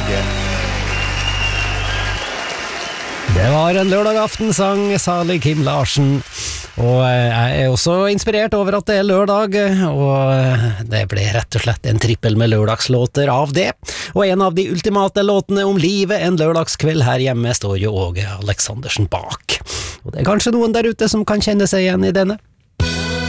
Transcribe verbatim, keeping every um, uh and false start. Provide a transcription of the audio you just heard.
Det var en lørdagaftensang, salig Kim Larsen. Og jeg er også inspirert over at det er lørdag, og det ble rett og slett en trippel med lørdagslåter av det. Og en av de ultimate låtene om livet en lørdagskveld her hjemme står jo Åge Aleksandersen bak. Og det er kanskje noen der ute som kan kjenne seg igjen i denne.